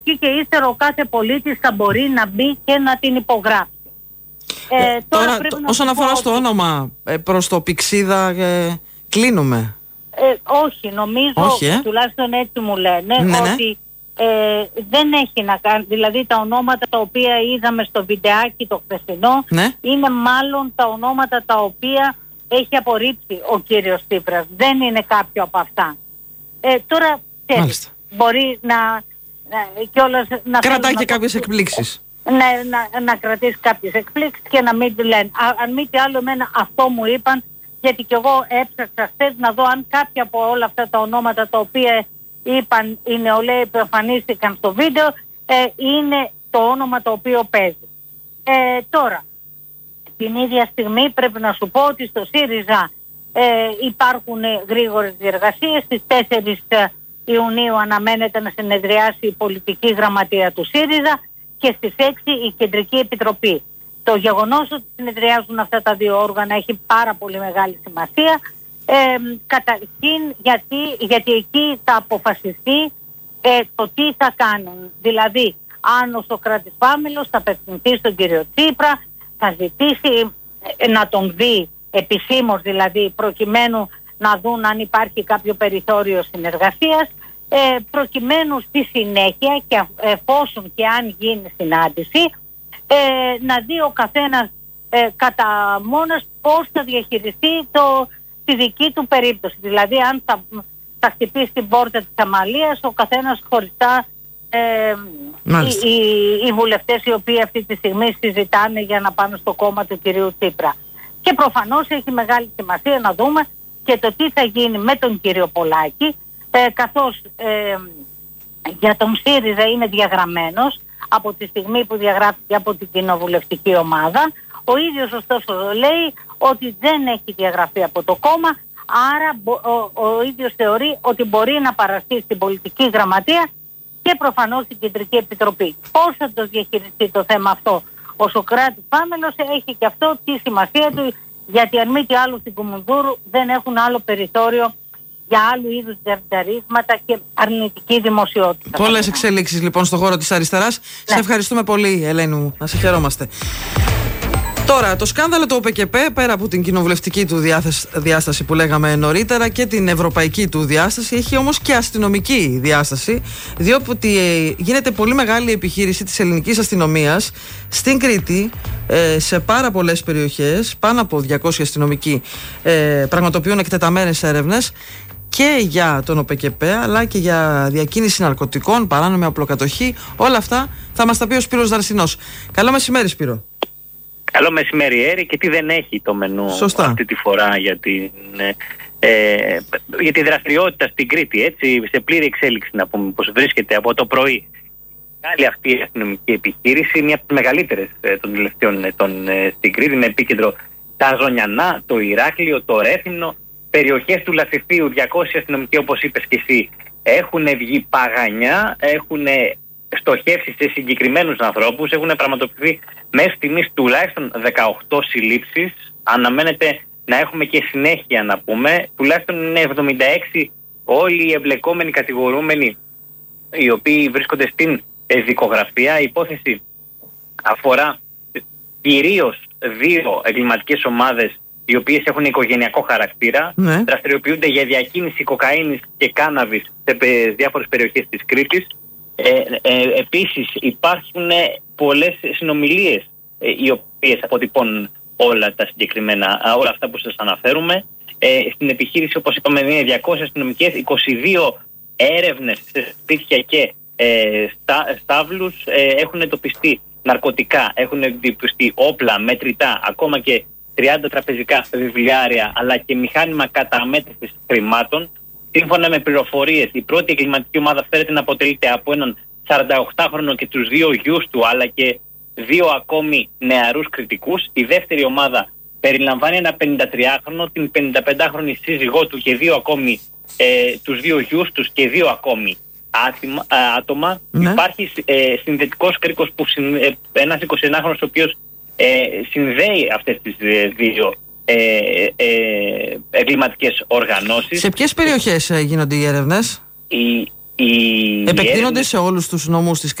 και ύστερα ο κάθε πολίτης θα μπορεί να μπει και να την υπογράψει. Τώρα όσον αφορά στο όνομα, προς το Πηξίδα κλείνουμε. Όχι, νομίζω, τουλάχιστον έτσι μου λένε, ότι δεν έχει να κάνει, δηλαδή τα ονόματα τα οποία είδαμε στο βιντεάκι το χθεσινό, είναι μάλλον τα ονόματα τα οποία έχει απορρίψει ο κύριος Τσίπρας. Δεν είναι κάποιο από αυτά. Τώρα μπορεί να κρατάει και κάποιες εκπλήξεις. Να κρατήσει κάποιες εκπλήξεις και να μην του λένε. Αν μη τι άλλο, εμένα αυτό μου είπαν, γιατί κι εγώ έψαξα χθες να δω αν κάποια από όλα αυτά τα ονόματα τα οποία είπαν οι νεολαίοι που εμφανίστηκαν στο βίντεο είναι το όνομα το οποίο παίζει. Τώρα, την ίδια στιγμή πρέπει να σου πω ότι στο ΣΥΡΙΖΑ υπάρχουν γρήγορες διεργασίες. Στις 4 Ιουνίου αναμένεται να συνεδριάσει η πολιτική γραμματεία του ΣΥΡΙΖΑ και στις 6 η Κεντρική Επιτροπή. Το γεγονός ότι συνεδριάζουν αυτά τα δύο όργανα έχει πάρα πολύ μεγάλη σημασία. Καταρχήν γιατί εκεί θα αποφασιστεί το τι θα κάνουν. Δηλαδή, αν ο Σωκράτης Πάμελος θα απευθυνθεί στον κύριο Τσίπρα, θα ζητήσει να τον δει επισήμως, δηλαδή προκειμένου να δουν αν υπάρχει κάποιο περιθώριο συνεργασίας, προκειμένου στη συνέχεια και εφόσον και αν γίνει συνάντηση, να δει ο καθένας κατά μόνος πώς θα διαχειριστεί τη δική του περίπτωση. Δηλαδή αν θα χτυπήσει την πόρτα της Αμαλίας ο καθένας χωριστά, οι βουλευτές οι οποίοι αυτή τη στιγμή συζητάνε για να πάνε στο κόμμα του κυρίου Τσίπρα. Και προφανώς έχει μεγάλη σημασία να δούμε και το τι θα γίνει με τον κύριο Πολάκη, καθώς για τον ΣΥΡΙΖΑ είναι διαγραμμένος από τη στιγμή που διαγράφηκε από την κοινοβουλευτική ομάδα. Ο ίδιος ωστόσο λέει ότι δεν έχει διαγραφεί από το κόμμα, άρα ο ίδιος θεωρεί ότι μπορεί να παραστεί στην πολιτική γραμματεία και προφανώς στην Κεντρική Επιτροπή. Πώς θα το διαχειριστεί το θέμα αυτό ο Σωκράτης Πάμελος έχει και αυτό τη σημασία του, γιατί αν μη τι άλλο στην Κουμουνδούρου δεν έχουν άλλο περιθώριο για άλλου είδους τζαρίσματα και αρνητική δημοσιότητα. Πολλές εξέλιξεις λοιπόν στον χώρο της αριστεράς. Σε ευχαριστούμε πολύ, Ελένη μου. Να σε χαιρόμαστε. Τώρα, το σκάνδαλο του ΟΠΚΠ, πέρα από την κοινοβουλευτική του διάσταση που λέγαμε νωρίτερα και την ευρωπαϊκή του διάσταση, έχει όμως και αστυνομική διάσταση, διότι γίνεται πολύ μεγάλη επιχείρηση της ελληνικής αστυνομίας στην Κρήτη, σε πάρα πολλές περιοχές, πάνω από 200 αστυνομικοί πραγματοποιούν εκτεταμένες έρευνες και για τον ΟΠΚΠ αλλά και για διακίνηση ναρκωτικών, παράνομη απλοκατοχή. Όλα αυτά θα μας τα πει ο Σπύρος Δαρσινός. Καλό μεσημέρι, Σπύρο. Καλό μεσημέρι, Έρη, και τι δεν έχει το μενού αυτή τη φορά για τη δραστηριότητα στην Κρήτη, έτσι, σε πλήρη εξέλιξη να πούμε, πως βρίσκεται από το πρωί. Μεγάλη αυτή η αστυνομική επιχείρηση, μια από τις μεγαλύτερες των τελευταίων ετών στην Κρήτη, με επίκεντρο τα Ζωνιανά, το Ηράκλειο, το Ρέθυμνο, περιοχές του Λασιθίου. 200 αστυνομικοί, όπως είπες και εσύ, έχουν βγει παγανιά, έχουν στοχεύσει σε συγκεκριμένους ανθρώπους, έχουν πραγματοποιηθεί μέχρι στιγμής τουλάχιστον 18 συλλήψεις. Αναμένεται να έχουμε και συνέχεια να πούμε. Τουλάχιστον είναι 76 όλοι οι εμπλεκόμενοι κατηγορούμενοι οι οποίοι βρίσκονται στην δικογραφία. Η υπόθεση αφορά κυρίως 2 εγκληματικές ομάδες οι οποίες έχουν οικογενειακό χαρακτήρα, δραστηριοποιούνται για διακίνηση κοκαίνης και κάναβης σε διάφορες περιοχές της Κρήτης. Επίσης υπάρχουν πολλές συνομιλίες οι οποίες αποτυπώνουν όλα αυτά που σας αναφέρουμε. Στην επιχείρηση, όπως είπαμε, είναι 200 αστυνομικές, 22 έρευνες σε σπίτια και στάβλους, έχουν εντοπιστεί ναρκωτικά, έχουν εντοπιστεί όπλα, μετρητά, ακόμα και 30 τραπεζικά βιβλιάρια, αλλά και μηχάνημα καταμέτρησης χρημάτων. Σύμφωνα με πληροφορίες, η πρώτη εγκληματική ομάδα φέρεται να αποτελείται από έναν 48χρονο και τους 2 γιους του, αλλά και 2 ακόμη νεαρούς κριτικούς. Η δεύτερη ομάδα περιλαμβάνει ένα 53χρονο, την 55χρονη σύζυγό του και 2 ακόμη, τους 2 γιους τους και 2 ακόμη άτομα. Υπάρχει συνδετικός κρίκος, ένας 21χρονος ο οποίος συνδέει αυτές τις 2 εγκληματικές οργανώσεις. Σε ποιες περιοχές γίνονται οι έρευνες? Οι Επεκτείνονται σε όλους τους νομούς της